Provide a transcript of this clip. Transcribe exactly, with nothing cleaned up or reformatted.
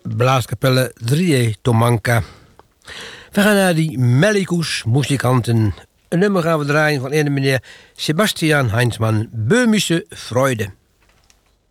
blaaskapelle Drie Tomanka. We gaan naar die Mellikus muzikanten. Een nummer gaan we draaien van een meneer Sebastian Heinzmann, Böhmische Freude.